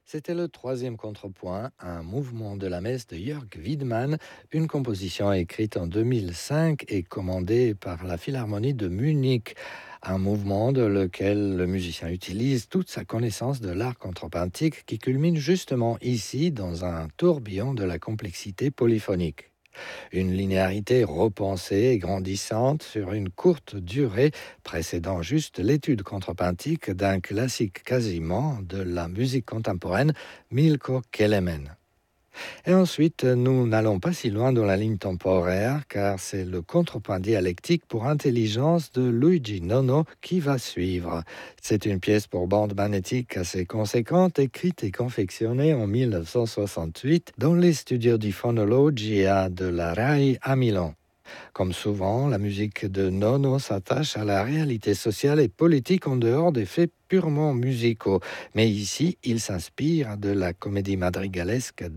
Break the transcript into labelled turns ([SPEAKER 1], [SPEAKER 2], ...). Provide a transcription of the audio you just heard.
[SPEAKER 1] C'était le troisième contrepoint, un mouvement de la messe de Jörg Wiedmann, une composition écrite en 2005 et commandée par la Philharmonie de Munich. Un mouvement dans lequel le musicien utilise toute sa connaissance de l'art contrepointique qui culmine justement ici dans un tourbillon de la complexité polyphonique. Une linéarité repensée et grandissante sur une courte durée, précédant juste l'étude contrepointique d'un classique quasiment de la musique contemporaine, Milko Kelemen. Et ensuite, nous n'allons pas si loin dans la ligne temporaire, car c'est le contrepoint dialectique pour intelligence de Luigi Nono qui va suivre. C'est une pièce pour bande magnétique assez conséquente, écrite et confectionnée en 1968 dans les studios di Fonologia de la RAI à Milan. Comme souvent, la musique de Nono s'attache à la réalité sociale et politique en dehors des faits purement musicaux. Mais ici, il s'inspire de la comédie madrigalesque